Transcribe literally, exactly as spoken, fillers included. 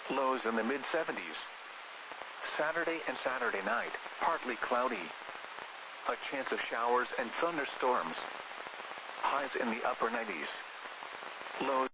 Lows in the mid seventies. Saturday and Saturday night, partly cloudy. A chance of showers and thunderstorms. Highs in the upper nineties. Lows